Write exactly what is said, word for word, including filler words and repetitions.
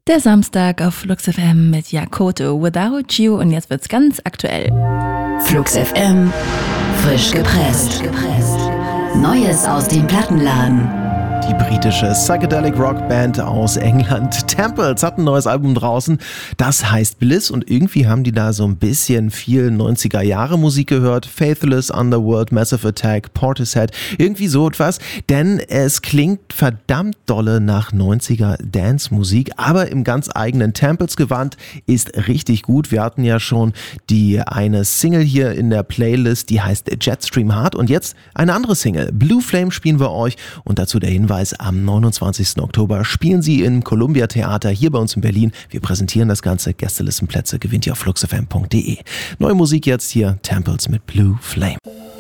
Der Samstag auf Flux F M mit Yakoto Without You und jetzt wird's ganz aktuell. Flux F M, frisch gepresst. Neues aus dem Plattenladen. Die britische Psychedelic Rock Band aus England, Temples, hat ein neues Album draußen. Das heißt Bliss und irgendwie haben die da so ein bisschen viel neunziger Jahre Musik gehört. Faithless, Underworld, Massive Attack, Portishead, irgendwie so etwas. Denn es klingt verdammt dolle nach neunziger Dance-Musik, aber im ganz eigenen Temples Gewand, ist richtig gut. Wir hatten ja schon die eine Single hier in der Playlist, die heißt Jetstream Heart und jetzt eine andere Single. Blue Flame spielen wir euch und dazu der Hinweis, am neunundzwanzigsten Oktober spielen sie im Columbia Theater hier bei uns in Berlin. Wir präsentieren das Ganze. Gästelistenplätze gewinnt ihr auf flux f m punkt d e. Neue Musik jetzt hier, Temples mit Blue Flame.